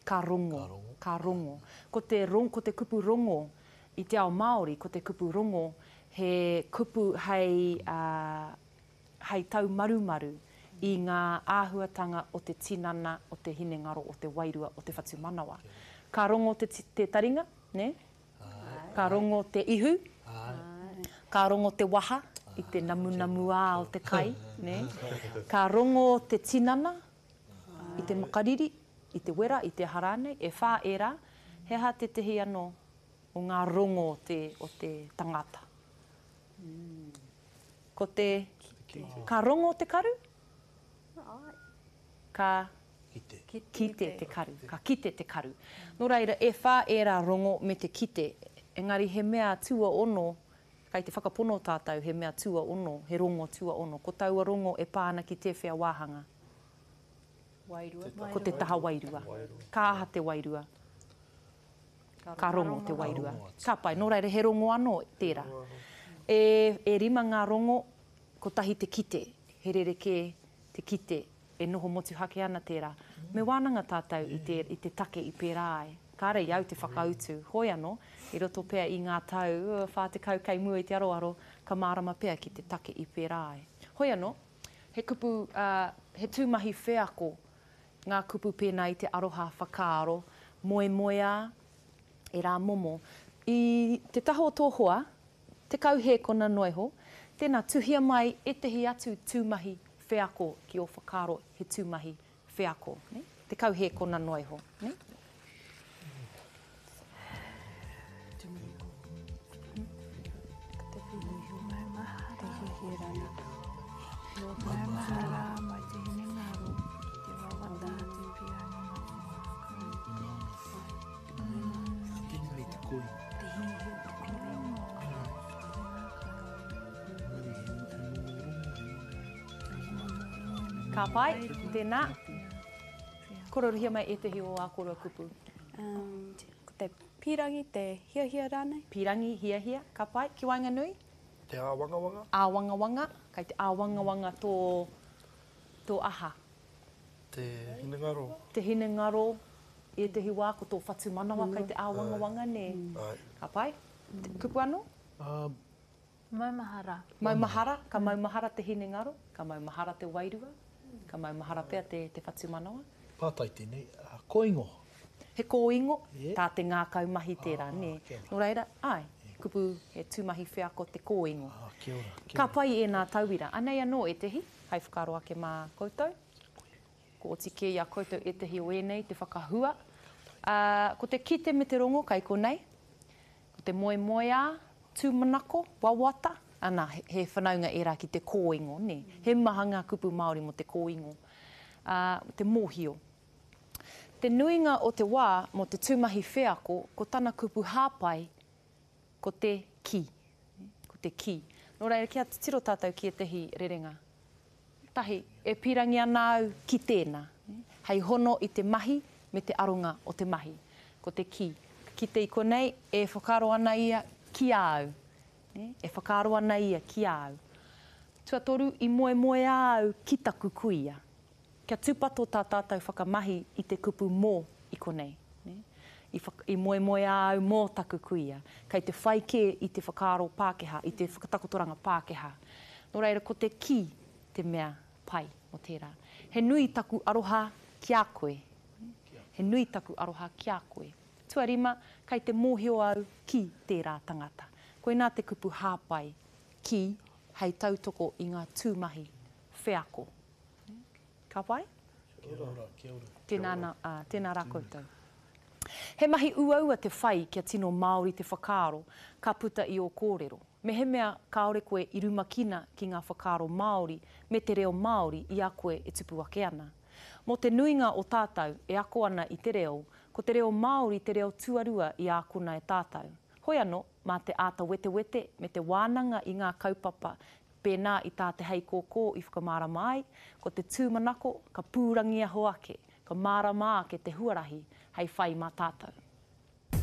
ka rongo. Ko te kupu rongo, i te ao Māori, ko te kupu rongo, he kupu hei tau marumaru i ngā āhuatanga o te tinana, o te hinengaro, o te wairua, o te whatu manawa. Ka rongo te taringa, ne? Ka rongo te ihu, ka rongo te waha, i te namu o te kai, ne? Ka rongo te tinana, i te makariri, i te wera, i te harane, e whā e rā, he ha te tehi anō o ngā rongo o te tangata. Ko te... Ka rongo te karu? Ka... Kite te karu. Ka kite te karu. Nō reira, e whā e rā rongo me te kite. Engari, he mea tua ono, kai te whakapono tātou, he mea tua ono, he rongo tua ono. Ko taua rongo e pāna ki te whea wāhanga. Ko te taha wairua. Ka aha te wairua. Ka rongo te wairua. Ka pai, nō reira, he rongo anō tērā. E rima ngā rongo, ko tahi te kite. He rereke te kite, e noho motu hake ana tērā. Me wānanga tātou i te take i pērā ai. Ka rei au te whakautu. Hoi anō, i roto pēr i ngā tau, whā te kau kei mua i te aroaro, ka mārama pēr ki te take i pērā ai. Hoi anō, he kupu, he tūmahi wheako, ngā kupu pēnā i te aroha whakaaro, moemoea, e rā momo. I te taho tohoa, te kauhe kona noiho, tēnā tuhia mai e tehi atu tūmahi wheako ki o whakaaro he tūmahi wheako. Ne? Te kauhe kona noiho. Ne? Ka pai, tēnā. Kororuhia mai e tehi o a korua kupu. Ko te pirangi, te hiahia rānei. Pirangi, hiahia, ka pai. Ki Wainganui? Te āwangawanga. Āwangawanga, kai te āwangawanga tō aha. Te hinengaro. Te hinengaro, e tehi wā ko tō whatu manawa, kai te āwangawanga, ne? Ka pai. Kupu anō? Maumahara. Maumahara, ka maumahara te hinengaro, ka maumahara te wairua, ka maumahara pēr te whatu manawa. Pātai tēnei, koingo. He kōingo, tā te ngā kaumahi tērā, ne? Nō reira, ai, kupu he tūmahi wheako te kōingo. Kia ora. Ka pai e nā tauira. Anei anō e tehi, hei whakaro ake mā koutou. Ko oti ke ia koutou e tehi o enei, te whakahua. Ko te kite me te rongo, kai konei. Ko te moemoea, tūmanako, wawata. Ana, he whanaunga e rā ki te kōingo, ne? He maha ngā kupu Māori mo te kōingo. Te mōhio. Te nuinga o te wā mo te tūmahi wheako, ko tana kupu hāpai, ko te ki. Ko te ki. Nō reira, kia tiro tātou ki e tehi rerenga. Tahi, e pirangi ana au ki tēnā. Hei hono i te mahi me te aronga o te mahi. Ko te ki. Ki te i konei, e whakaro ana ia ki au. E whakaro ana ia ki au. Tuatoru i moe au ki taku kuia. Kia tūpato tā tātou whakamahi i te kupu mō i konei. I moe au mō taku kuia. Kei te whaike i te whakaro Pākehā, i te whakatakotoranga Pākehā. Nō reira, ko te ki te mea pai o tērā. He nui taku aroha ki a koe. He nui taku aroha ki a koe. Tuarima, kei te mōhio au ki tērā tangata. Koe nā te kupu hāpai ki hei tautoko i ngā tūmahi wheako. Ka pai? Kia ora, kia ora. Tēnā rā koutou. He mahi uaua te whai kia tino Māori te whakaaro, ka puta i o kōrero. Me he mea kaore koe i rumakina ki ngā whakaaro Māori, me te reo Māori i a koe e tupu ake ana. Mo te nuinga o tātou e ako ana i te reo, ko te reo Māori te reo tuarua i a kona e tātou. Hoi anō, mā te āta wete me te wānanga i ngā kaupapa pēnā i tā te hei kōkō i whakamārama ai, ko te tūmanako, ka pūrangia hoake, ka mārama ake te huarahi hei whai mā tātou.